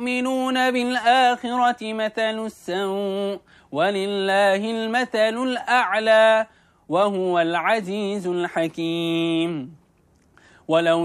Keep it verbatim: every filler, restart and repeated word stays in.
يؤمنون بالآخرة مثل السوء ولله المثل الأعلى وهو العزيز الحكيم. ولو